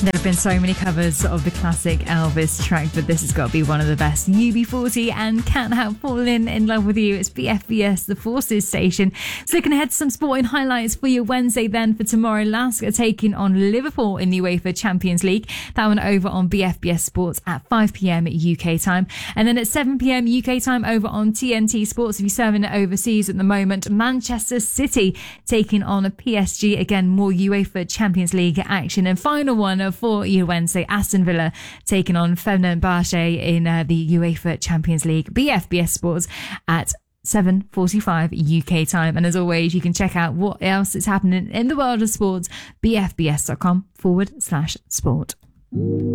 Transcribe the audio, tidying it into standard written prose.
There have been so many covers of the classic Elvis track, but this has got to be one of the best. UB40 and Can't Help Falling in Love with You. It's BFBS, the Forces station. So looking ahead to some sporting highlights for your Wednesday then. For tomorrow, Lask are taking on Liverpool in the UEFA Champions League. That one over on BFBS Sports at 5pm UK time. And then at 7pm UK time over on TNT Sports, if you're serving it overseas at the moment, Manchester City taking on a PSG. Again, more UEFA Champions League action. And final one for you Wednesday, Aston Villa taking on Fenerbahce in the UEFA Champions League. BFBS Sports at 7:45 UK time. And as always, you can check out what else is happening in the world of sports, bfbs.com/sport.